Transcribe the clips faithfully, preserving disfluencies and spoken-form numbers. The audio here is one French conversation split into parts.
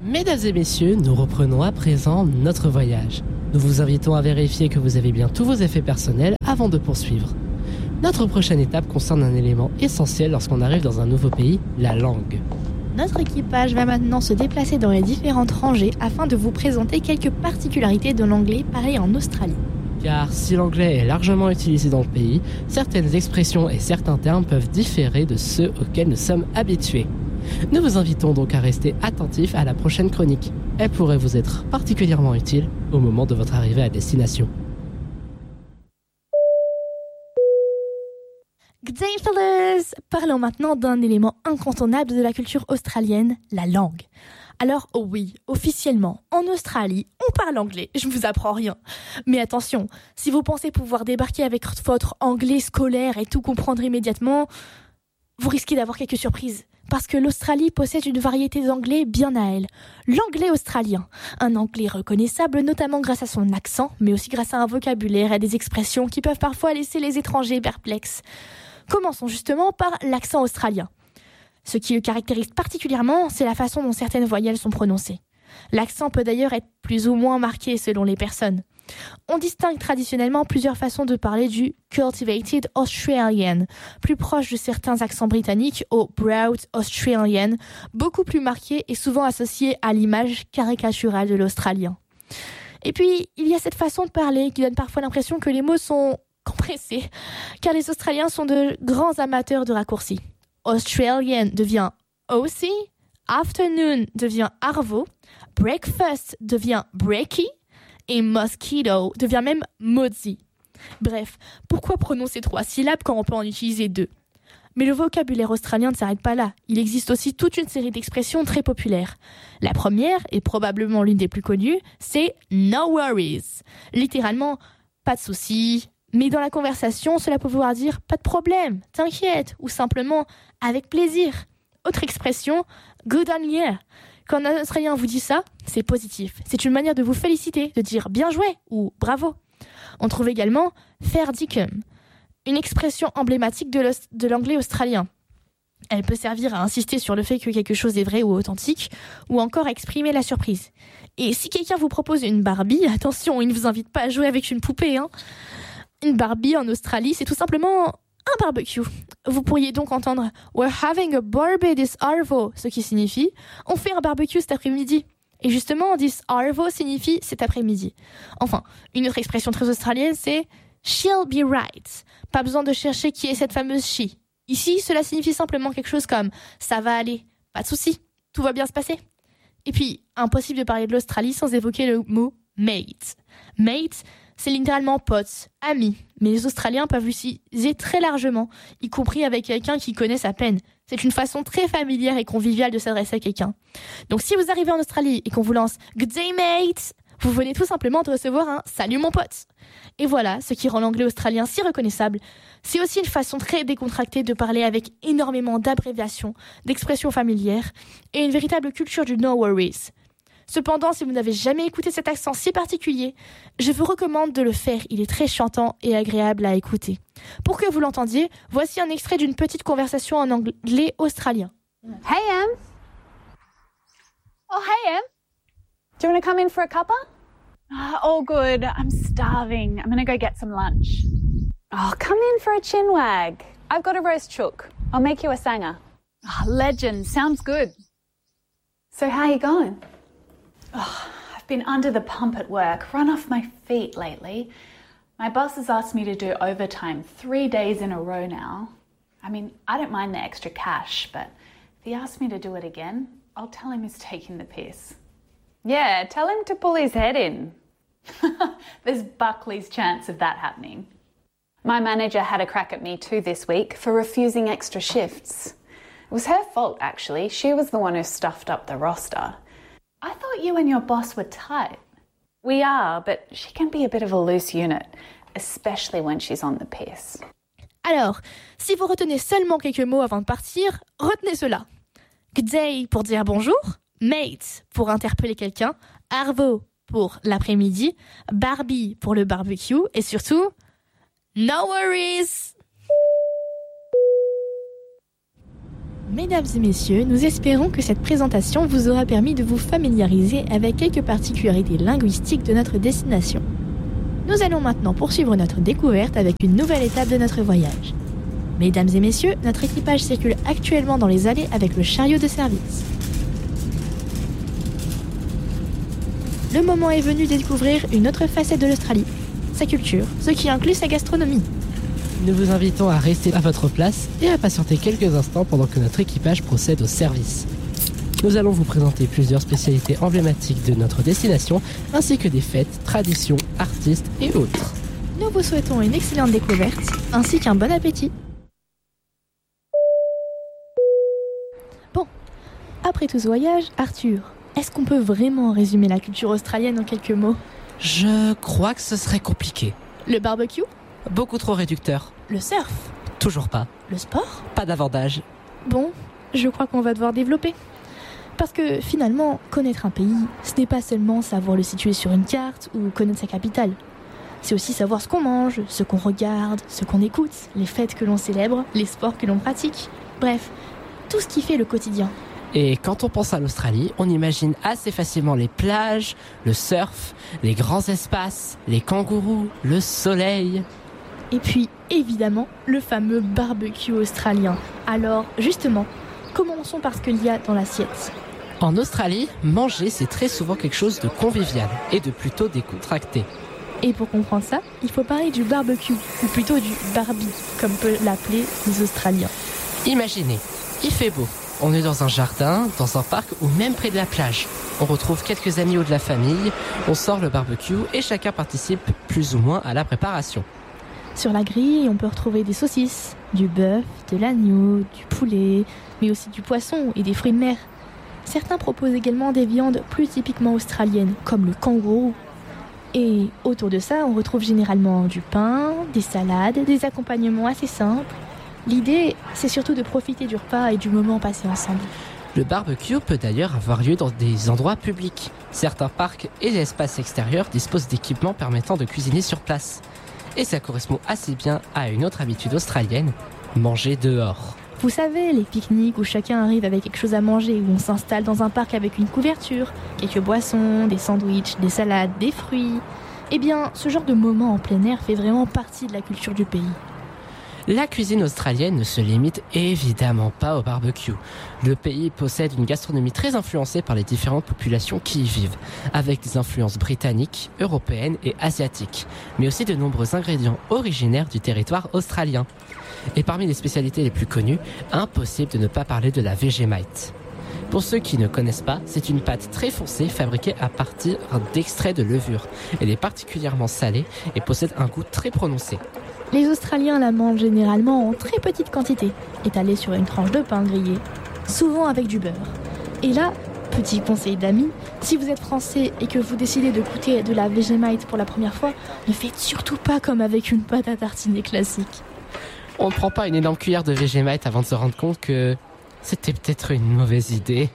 Mesdames et messieurs, nous reprenons à présent notre voyage. Nous vous invitons à vérifier que vous avez bien tous vos effets personnels avant de poursuivre. Notre prochaine étape concerne un élément essentiel lorsqu'on arrive dans un nouveau pays, la langue. Notre équipage va maintenant se déplacer dans les différentes rangées afin de vous présenter quelques particularités de l'anglais parlé en Australie. Car si l'anglais est largement utilisé dans le pays, certaines expressions et certains termes peuvent différer de ceux auxquels nous sommes habitués. Nous vous invitons donc à rester attentifs à la prochaine chronique. Elle pourrait vous être particulièrement utile au moment de votre arrivée à destination. Good day, fellas! Parlons maintenant d'un élément incontournable de la culture australienne, la langue. Alors oui, officiellement, en Australie, on parle anglais, je ne vous apprends rien. Mais attention, si vous pensez pouvoir débarquer avec votre anglais scolaire et tout comprendre immédiatement, vous risquez d'avoir quelques surprises. Parce que l'Australie possède une variété d'anglais bien à elle. L'anglais australien, un anglais reconnaissable notamment grâce à son accent, mais aussi grâce à un vocabulaire et des expressions qui peuvent parfois laisser les étrangers perplexes. Commençons justement par l'accent australien. Ce qui le caractérise particulièrement, c'est la façon dont certaines voyelles sont prononcées. L'accent peut d'ailleurs être plus ou moins marqué selon les personnes. On distingue traditionnellement plusieurs façons de parler du Cultivated Australian, plus proche de certains accents britanniques au Broad Australian, beaucoup plus marqué et souvent associé à l'image caricaturale de l'Australien. Et puis, il y a cette façon de parler qui donne parfois l'impression que les mots sont compressés, car les Australiens sont de grands amateurs de raccourcis. Australian devient O C, Afternoon devient Arvo, Breakfast devient Breaky, et mosquito devient même mozzie. Bref, pourquoi prononcer trois syllabes quand on peut en utiliser deux ? Mais le vocabulaire australien ne s'arrête pas là. Il existe aussi toute une série d'expressions très populaires. La première, et probablement l'une des plus connues, c'est « no worries ». Littéralement, pas de soucis. Mais dans la conversation, cela peut vouloir dire « pas de problème, t'inquiète » ou simplement « avec plaisir ». Autre expression, « good on you ». Quand un Australien vous dit ça, c'est positif. C'est une manière de vous féliciter, de dire bien joué ou bravo. On trouve également fair dinkum, une expression emblématique de, de l'anglais australien. Elle peut servir à insister sur le fait que quelque chose est vrai ou authentique, ou encore à exprimer la surprise. Et si quelqu'un vous propose une Barbie, attention, il ne vous invite pas à jouer avec une poupée, hein. Une Barbie en Australie, c'est tout simplement un barbecue. Vous pourriez donc entendre « We're having a barbie this arvo », ce qui signifie « On fait un barbecue cet après-midi ». Et justement, « this arvo » signifie « cet après-midi ». Enfin, une autre expression très australienne, c'est « she'll be right ». Pas besoin de chercher qui est cette fameuse « she ». Ici, cela signifie simplement quelque chose comme « ça va aller, pas de souci, tout va bien se passer ». Et puis, impossible de parler de l'Australie sans évoquer le mot « mate ». Mate, c'est littéralement pote, ami, mais les Australiens peuvent l'utiliser très largement, y compris avec quelqu'un qui connaît sa peine. C'est une façon très familière et conviviale de s'adresser à quelqu'un. Donc si vous arrivez en Australie et qu'on vous lance « Good day mate », vous venez tout simplement de recevoir un « Salut mon pote ». Et voilà ce qui rend l'anglais australien si reconnaissable. C'est aussi une façon très décontractée de parler avec énormément d'abréviations, d'expressions familières et une véritable culture du « no worries ». Cependant, si vous n'avez jamais écouté cet accent si particulier, je vous recommande de le faire. Il est très chantant et agréable à écouter. Pour que vous l'entendiez, voici un extrait d'une petite conversation en anglais australien. Hey, Em. Oh, hey, Em. Do you want to come in for a cuppa? Oh, all good. I'm starving. I'm going to go get some lunch. Oh, come in for a chin wag. I've got a roast chook. I'll make you a sanger. Oh, legend. Sounds good. So how you going? Oh, I've been under the pump at work, run off my feet lately. My boss has asked me to do overtime three days in a row now. I mean, I don't mind the extra cash, but if he asks me to do it again, I'll tell him he's taking the piss. Yeah, tell him to pull his head in. There's Buckley's chance of that happening. My manager had a crack at me too this week for refusing extra shifts. It was her fault, actually. She was the one who stuffed up the roster. I thought you and your boss were tight. We are, but she can be a bit of a loose unit, especially when she's on the piss. Alors, si vous retenez seulement quelques mots avant de partir, retenez cela. Good day pour dire bonjour, mate pour interpeller quelqu'un, arvo pour l'après-midi, Barbie pour le barbecue et surtout, no worries. Mesdames et messieurs, nous espérons que cette présentation vous aura permis de vous familiariser avec quelques particularités linguistiques de notre destination. Nous allons maintenant poursuivre notre découverte avec une nouvelle étape de notre voyage. Mesdames et messieurs, notre équipage circule actuellement dans les allées avec le chariot de service. Le moment est venu de découvrir une autre facette de l'Australie, sa culture, ce qui inclut sa gastronomie. Nous vous invitons à rester à votre place et à patienter quelques instants pendant que notre équipage procède au service. Nous allons vous présenter plusieurs spécialités emblématiques de notre destination, ainsi que des fêtes, traditions, artistes et autres. Nous vous souhaitons une excellente découverte, ainsi qu'un bon appétit. Bon, après tout ce voyage, Arthur, est-ce qu'on peut vraiment résumer la culture australienne en quelques mots ? Je crois que ce serait compliqué. Le barbecue ? Beaucoup trop réducteur. Le surf ? Toujours pas. Le sport ? Pas d'avantage. Bon, je crois qu'on va devoir développer. Parce que finalement, connaître un pays, ce n'est pas seulement savoir le situer sur une carte ou connaître sa capitale. C'est aussi savoir ce qu'on mange, ce qu'on regarde, ce qu'on écoute, les fêtes que l'on célèbre, les sports que l'on pratique. Bref, tout ce qui fait le quotidien. Et quand on pense à l'Australie, on imagine assez facilement les plages, le surf, les grands espaces, les kangourous, le soleil. Et puis, évidemment, le fameux barbecue australien. Alors, justement, commençons par ce qu'il y a dans l'assiette. En Australie, manger, c'est très souvent quelque chose de convivial et de plutôt décontracté. Et pour comprendre ça, il faut parler du barbecue, ou plutôt du barbie, comme peuvent l'appeler les Australiens. Imaginez, il fait beau. On est dans un jardin, dans un parc ou même près de la plage. On retrouve quelques amis ou de la famille, on sort le barbecue et chacun participe plus ou moins à la préparation. Sur la grille, on peut retrouver des saucisses, du bœuf, de l'agneau, du poulet, mais aussi du poisson et des fruits de mer. Certains proposent également des viandes plus typiquement australiennes, comme le kangourou. Et autour de ça, on retrouve généralement du pain, des salades, des accompagnements assez simples. L'idée, c'est surtout de profiter du repas et du moment passé ensemble. Le barbecue peut d'ailleurs avoir lieu dans des endroits publics. Certains parcs et espaces extérieurs disposent d'équipements permettant de cuisiner sur place. Et ça correspond assez bien à une autre habitude australienne, manger dehors. Vous savez, les pique-niques où chacun arrive avec quelque chose à manger, où on s'installe dans un parc avec une couverture, quelques boissons, des sandwichs, des salades, des fruits. Eh bien, ce genre de moment en plein air fait vraiment partie de la culture du pays. La cuisine australienne ne se limite évidemment pas au barbecue. Le pays possède une gastronomie très influencée par les différentes populations qui y vivent, avec des influences britanniques, européennes et asiatiques, mais aussi de nombreux ingrédients originaires du territoire australien. Et parmi les spécialités les plus connues, impossible de ne pas parler de la Vegemite. Pour ceux qui ne connaissent pas, c'est une pâte très foncée fabriquée à partir d'extrait de levure. Elle est particulièrement salée et possède un goût très prononcé. Les Australiens la mangent généralement en très petite quantité, étalée sur une tranche de pain grillé, souvent avec du beurre. Et là, petit conseil d'amis, si vous êtes français et que vous décidez de goûter de la Vegemite pour la première fois, ne faites surtout pas comme avec une pâte à tartiner classique. On ne prend pas une énorme cuillère de Vegemite avant de se rendre compte que c'était peut-être une mauvaise idée.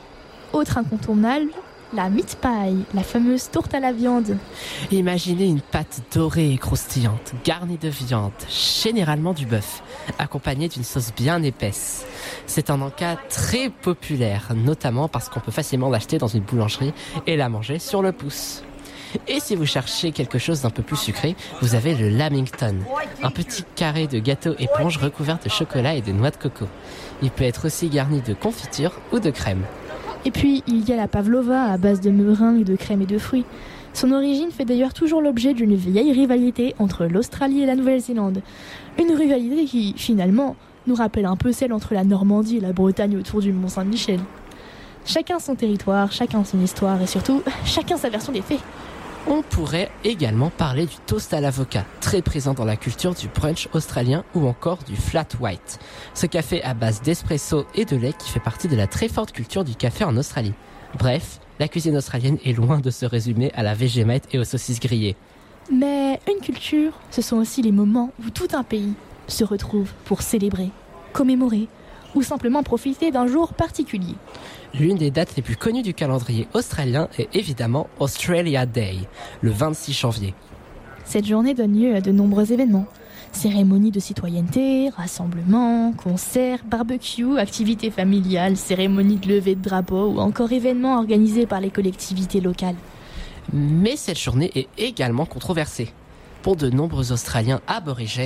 Autre incontournable, la meat pie, la fameuse tourte à la viande. Imaginez une pâte dorée et croustillante, garnie de viande, généralement du bœuf, accompagnée d'une sauce bien épaisse. C'est un encas très populaire, notamment parce qu'on peut facilement l'acheter dans une boulangerie et la manger sur le pouce. Et si vous cherchez quelque chose d'un peu plus sucré, vous avez le lamington, un petit carré de gâteau éponge recouvert de chocolat et de noix de coco. Il peut être aussi garni de confiture ou de crème. Et puis, il y a la pavlova à base de meringues, de crème et de fruits. Son origine fait d'ailleurs toujours l'objet d'une vieille rivalité entre l'Australie et la Nouvelle-Zélande. Une rivalité qui, finalement, nous rappelle un peu celle entre la Normandie et la Bretagne autour du Mont-Saint-Michel. Chacun son territoire, chacun son histoire et surtout, chacun sa version des faits. On pourrait également parler du toast à l'avocat, très présent dans la culture du brunch australien ou encore du flat white. Ce café à base d'espresso et de lait qui fait partie de la très forte culture du café en Australie. Bref, la cuisine australienne est loin de se résumer à la Vegemite et aux saucisses grillées. Mais une culture, ce sont aussi les moments où tout un pays se retrouve pour célébrer, commémorer ou simplement profiter d'un jour particulier. L'une des dates les plus connues du calendrier australien est évidemment Australia Day, le vingt-six janvier. Cette journée donne lieu à de nombreux événements. Cérémonies de citoyenneté, rassemblements, concerts, barbecues, activités familiales, cérémonies de levée de drapeau ou encore événements organisés par les collectivités locales. Mais cette journée est également controversée. Pour de nombreux Australiens aborigènes,